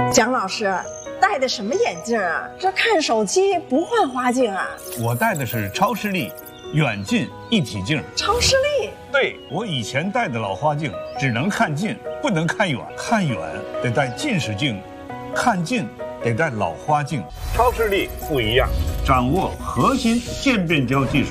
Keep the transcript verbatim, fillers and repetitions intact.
蒋老师戴的什么眼镜啊？这看手机不换花镜啊？ 我戴的是超视力远近一体镜。 超视力？ 对，我以前戴的老花镜只能看近，不能看远，看远得戴近视镜，看近得戴老花镜。超视力不一样，掌握核心渐变焦技术。